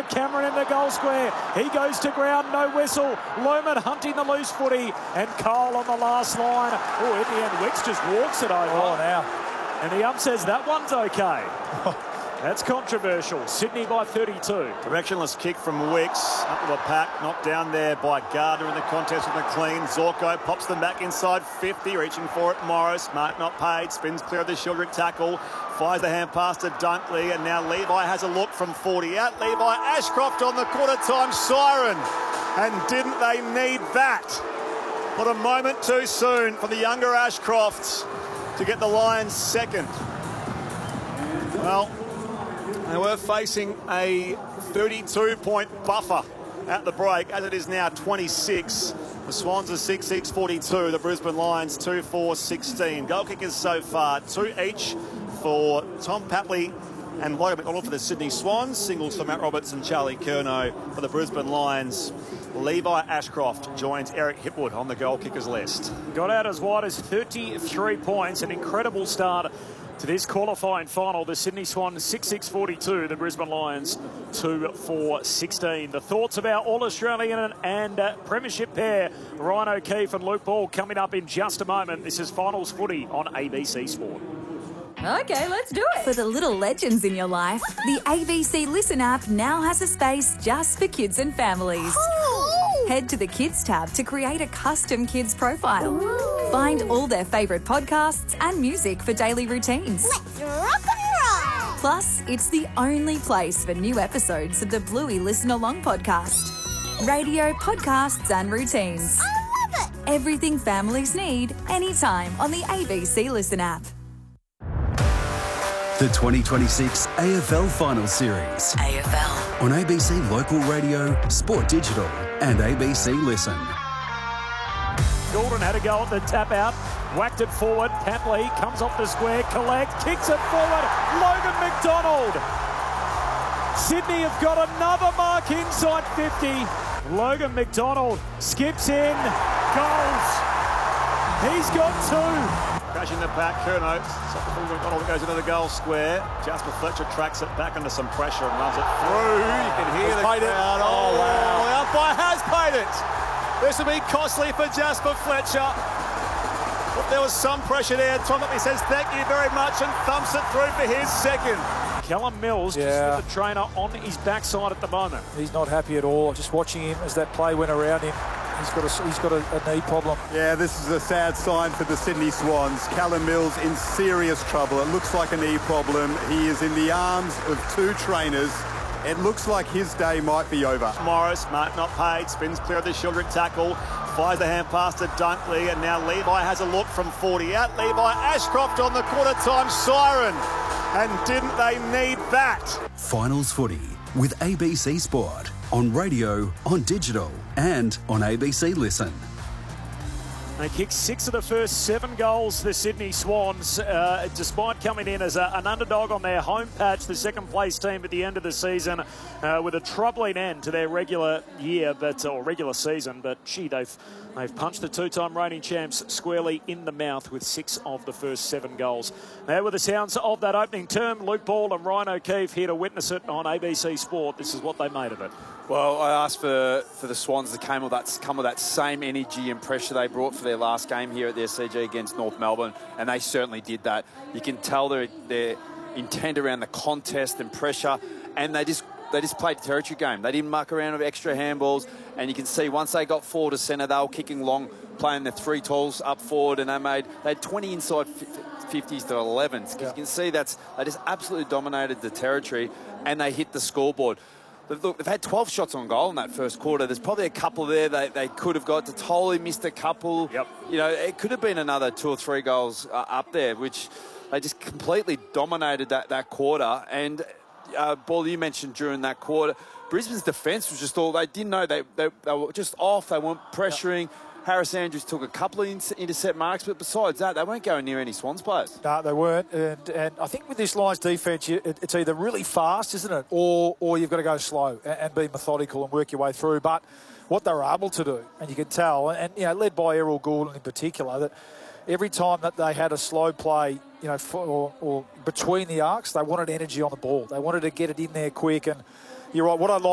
David Cameron in the goal square. He goes to ground, no whistle. Lohmann hunting the loose footy, and Cole on the last line. Oh, in the end, Wicks just walks it over. Oh, now. And the ump says that one's okay. That's controversial. Sydney by 32. Directionless kick from Wicks. Up to the pack. Knocked down there by Gardner in the contest with McLean. Zorko pops them back inside 50. Reaching for it. Morris. Mark not paid. Spins clear of the Shildrick tackle. Fires the hand pass to Dunkley. And now Levi has a look from 40 out. Levi Ashcroft on the quarter-time siren. And didn't they need that? But a moment too soon for the younger Ashcrofts to get the Lions second. Well, they were facing a 32-point buffer at the break, as it is now 26. The Swans are 6-6-42. The Brisbane Lions 2-4-16. Goal kickers so far, 2 each for Tom Papley and Logan McDonald for the Sydney Swans. Singles for Matt Roberts and Charlie Curnow for the Brisbane Lions. Levi Ashcroft joins Eric Hipwood on the goal kickers list. Got out as wide as 33 points. An incredible start to this qualifying final. The Sydney Swans 6-6-42. The Brisbane Lions 2-4-16. The thoughts of our All-Australian and Premiership pair, Ryan O'Keefe and Luke Ball, coming up in just a moment. This is Finals Footy on ABC Sport. Okay, let's do it. For the little legends in your life, the ABC Listen app now has a space just for kids and families. Oh. Head to the Kids tab to create a custom kids profile. Ooh. Find all their favourite podcasts and music for daily routines. Let's rock and roll. Plus, it's the only place for new episodes of the Bluey Listen Along podcast. Radio, podcasts and routines. I love it. Everything families need, anytime on the ABC Listen app. The 2026 AFL Finals Series. AFL. On ABC Local Radio, Sport Digital and ABC Listen. Gordon had a go at the tap out. Whacked it forward. Papley comes off the square. Collect. Kicks it forward. Logan McDonald. Sydney have got another mark inside 50. Logan McDonald skips in. Goals. He's got 2. Crashing the pack, Curnow. McDonald goes into the goal square. Jasper Fletcher tracks it back under some pressure and runs it through. You can hear the crowd. Oh, wow. The umpire has paid it. This will be costly for Jasper Fletcher. But there was some pressure there. Tom Papley says thank you very much and thumps it through for his second. Callum Mills just with the trainer on his backside at the moment. He's not happy at all. Just watching him as that play went around him. He's got a knee problem. Yeah, this is a sad sign for the Sydney Swans. Callum Mills in serious trouble. It looks like a knee problem. He is in the arms of 2 trainers. It looks like his day might be over. Morris, Mark not paid, spins clear of the Shildrick tackle, fires the hand pass to Dunkley, and now Levi has a look from 40 out. Levi Ashcroft on the quarter-time siren. And didn't they need that? Finals Footy with ABC Sport. On radio, on digital and on ABC Listen. They kicked 6 of the first 7 goals, the Sydney Swans, despite coming in as an underdog on their home patch, the second-place team at the end of the season, with a troubling end to their regular year, or regular season. But, gee, they've punched the 2-time reigning champs squarely in the mouth with 6 of the first 7 goals. There were the sounds of that opening term. Luke Ball and Ryan O'Keefe here to witness it on ABC Sport. This is what they made of it. Well, I asked for the Swans to come with that same energy and pressure they brought for their last game here at the SCG against North Melbourne, and they certainly did that. You can tell their intent around the contest and pressure, and they just played the territory game. They didn't muck around with extra handballs, and you can see once they got forward to centre, they were kicking long, playing the 3 tools up forward, and they had 20 inside 50s to 11s. You can see they just absolutely dominated the territory, and they hit the scoreboard. Look, they've had 12 shots on goal in that first quarter. There's probably a couple there they could have got. Totally missed a couple. Yep. You know, it could have been another 2 or 3 goals up there, which they just completely dominated that quarter. And, Ball, you mentioned during that quarter, Brisbane's defence was just all, they didn't know, they were just off. They weren't pressuring. Yep. Harris Andrews took a couple of intercept marks, but besides that, they weren't going near any Swans players. No, they weren't. And I think with this Lions defence, it's either really fast, isn't it, or you've got to go slow and be methodical and work your way through. But what they were able to do, and you can tell, and led by Errol Gordon in particular, that every time that they had a slow play, or between the arcs, they wanted energy on the ball. They wanted to get it in there quick. And you're right, what I like